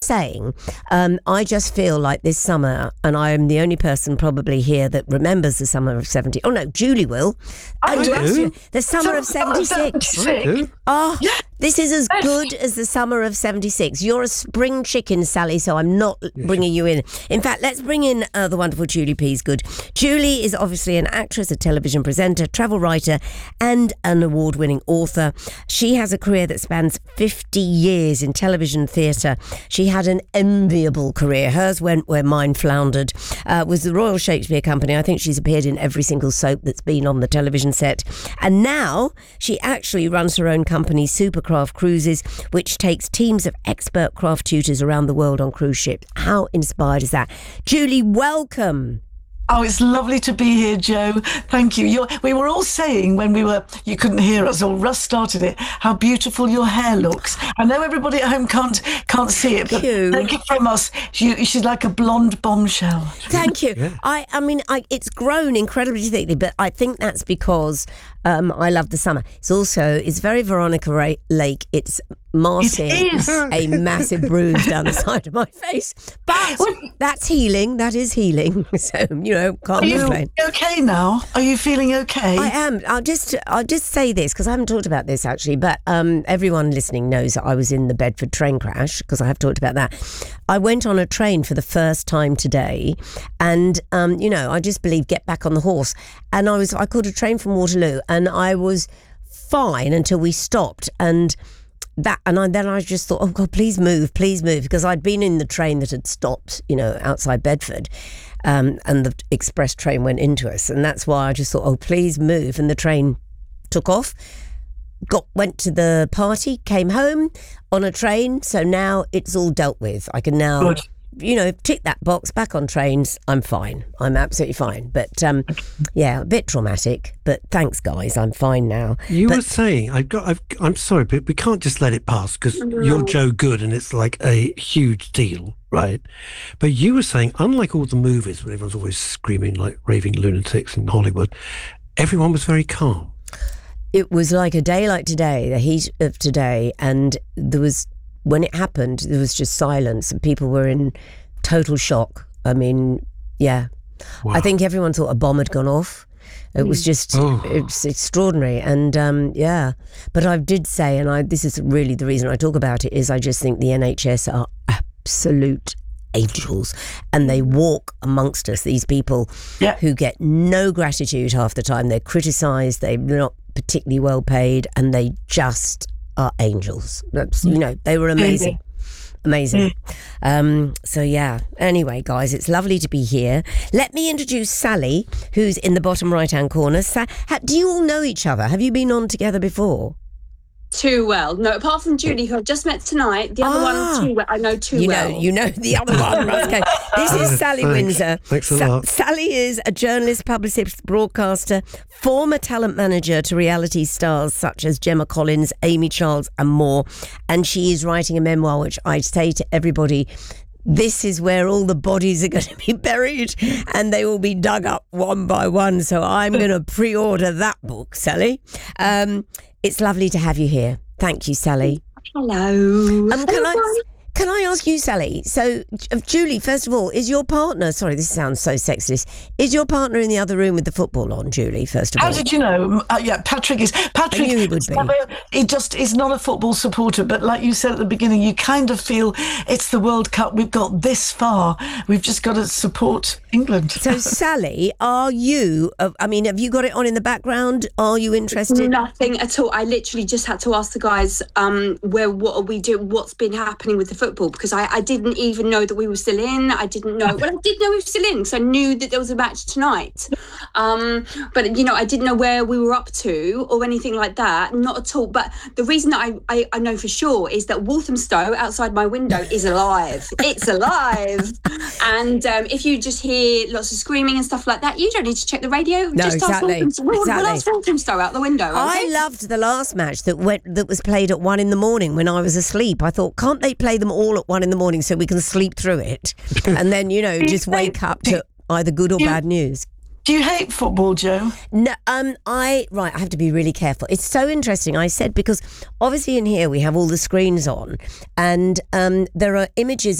saying, I just feel like this summer, and I am the only person probably here that remembers the summer of 70. Oh no, Julie will. I do. The summer of 76. Oh, yeah. This is as good as the summer of 76. You're a spring chicken, Sally, so I'm not bringing you in. In fact, let's bring in the wonderful Julie Peasgood. Julie is obviously an actress, a television presenter, travel writer, and an award-winning author. She has a career that spans 50 years in television theatre. She had an enviable career. Hers went where mine floundered. Was the Royal Shakespeare Company. I think she's appeared in every single soap that's been on the television set. And now she actually runs her own company, Supercraft Cruises, which takes teams of expert craft tutors around the world on cruise ships. How inspired is that? Julie, welcome. Oh, it's lovely to be here, Joe. Thank you. We were all saying when you couldn't hear us, or Russ started it, how beautiful your hair looks. I know everybody at home can't see it, but take it from us. She's like a blonde bombshell. Thank you. Yeah. I mean, it's grown incredibly thickly, but I think that's because I love the summer. It's very Veronica Lake. It's masking a massive bruise down the side of my face. But that's healing. That is healing. So, can't complain. Are you okay now? Are you feeling okay? I am. I'll just say this, because I haven't talked about this actually, but everyone listening knows that I was in the Bedford train crash, because I have talked about that. I went on a train for the first time today, and I just believe get back on the horse. And I caught a train from Waterloo, and I was fine until we stopped, and then I just thought, oh God, please move, because I'd been in the train that had stopped, outside Bedford, and the express train went into us, and that's why I just thought, oh, please move, and the train took off, went to the party, came home on a train, so now it's all dealt with. I can now, tick that box, back on trains, I'm fine. I'm absolutely fine. But, a bit traumatic, but thanks, guys, I'm fine now. You were saying, I'm sorry, but we can't just let it pass, because you're Joe Good and it's like a huge deal, right? But you were saying, unlike all the movies where everyone's always screaming like raving lunatics in Hollywood, everyone was very calm. It was like a day like today, the heat of today, and when it happened, there was just silence and people were in total shock. I mean, yeah. Wow. I think everyone thought a bomb had gone off. It was just, it's extraordinary. And but I did say, and this is really the reason I talk about it, is I just think the NHS are absolute angels, and they walk amongst us, these people who get no gratitude half the time. They're criticised, they're not particularly well paid, and they just are angels. They were amazing. Anyway, guys, it's lovely to be here. Let me introduce Sally, who's in the bottom right hand corner. Do you all know each other? Have you been on together before? Too well. No, apart from Julie, who I just met tonight. The other one, I know too well. You know the other one. Okay. This is Sally Windsor. Thanks a lot. Sally is a journalist, publicist, broadcaster, former talent manager to reality stars such as Gemma Collins, Amy Charles, and more. And she is writing a memoir, which I say to everybody, this is where all the bodies are going to be buried, and they will be dug up one by one. So I'm going to pre-order that book, Sally. It's lovely to have you here. Thank you, Sally. Hello. Can I ask you, Sally? So, Julie, first of all, is your partner? Sorry, this sounds so sexist. Is your partner in the other room with the football on, Julie? First of all, how did you know? Patrick is. Patrick, I knew he would be. He just is not a football supporter. But like you said at the beginning, you kind of feel it's the World Cup. We've got this far. We've just got to support England. So, Sally, are you? Have you got it on in the background? Are you interested? Nothing at all. I literally just had to ask the guys, what are we doing? What's been happening with the football? Because I didn't even know that we were still in. I didn't know. Well, I did know we were still in, because I knew that there was a match tonight. But I didn't know where we were up to or anything like that. Not at all. But the reason that I know for sure is that Walthamstow outside my window is alive. It's alive. And if you just hear lots of screaming and stuff like that, you don't need to check the radio. No, just exactly. Ask Walthamstow out the window. Okay? I loved the last match that was played at 1 a.m. when I was asleep. I thought, can't they play them all at 1 a.m. so we can sleep through it, and then just wake up to either good or bad news? Do you hate football, Joe? No, I have to be really careful. It's so interesting. I said, because obviously in here we have all the screens on, and there are images